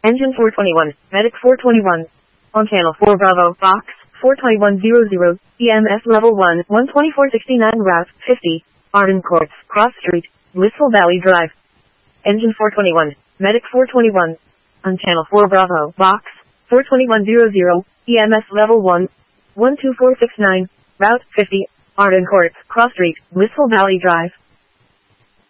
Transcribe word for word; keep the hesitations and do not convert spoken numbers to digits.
Engine four twenty-one, Medic four twenty-one. On channel four Bravo, Box, four twenty-one hundred, E M S level one, one twenty-four sixty-nine route, fifty, Arden Courts, Cross Street, Blissful Valley Drive. Engine four twenty-one, Medic four twenty-one. On channel four Bravo, Box, four twenty-one hundred, E M S level one, one two four six nine, route, fifty, Arden Courts, Cross Street, Blissful Valley Drive.